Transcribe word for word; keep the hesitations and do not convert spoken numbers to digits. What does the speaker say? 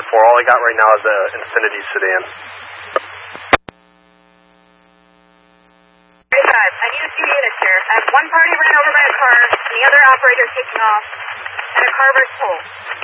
four. All I got right now is an Infiniti sedan. three five, I need a few units here. I have one party ran over by a car, and the other operator taking off, and a car burst hole.